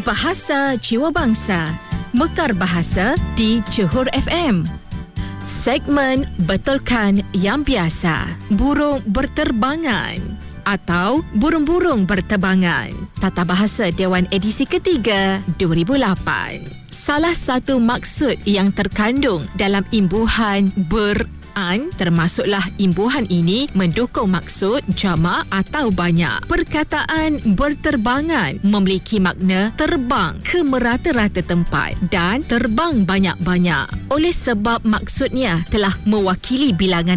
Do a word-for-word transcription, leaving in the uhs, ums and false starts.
Bahasa Jiwa Bangsa, Mekar Bahasa di Johor F M. Segmen Betulkan Yang Biasa, Burung Berterbangan atau Burung-Burung Berterbangan. Tata Bahasa Dewan edisi ketiga dua ribu lapan. Salah satu maksud yang terkandung dalam imbuhan ber an termasuklah imbuhan ini mendukung maksud jamak atau banyak. Perkataan berterbangan memiliki makna terbang ke merata-rata tempat dan terbang banyak-banyak. Oleh sebab maksudnya telah mewakili bilangan